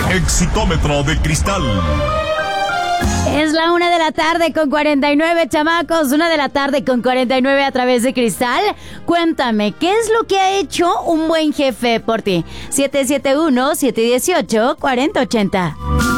Exitómetro de cristal. Es la 1:49 p.m, chamacos. 1:49 p.m a través de Cristal. Cuéntame, ¿qué es lo que ha hecho un buen jefe por ti? 771-718-4080.